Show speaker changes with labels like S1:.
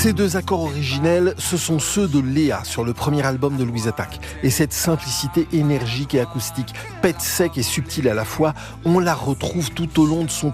S1: Ces deux accords originels, ce sont ceux de Léa sur le premier album de Louise Attaque. Et cette simplicité énergique et acoustique, pète sec et subtile à la fois, on la retrouve tout au long de son